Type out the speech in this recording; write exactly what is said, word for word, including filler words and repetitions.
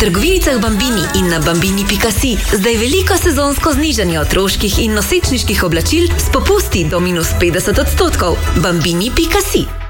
trgovinicah Bambini in na bambini pika si zdaj veliko sezonsko znižanje otroških in nosečniških oblačil s popusti do minus petdeset odstotkov. bambini pika si